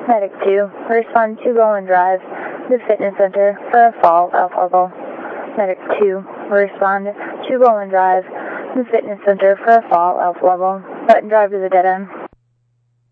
Medic 2, respond to Bowman Drive, the fitness center for a fall alpha level. Medic 2, respond to Bowman Drive, the fitness center for a fall alpha level. Button drive to the dead end.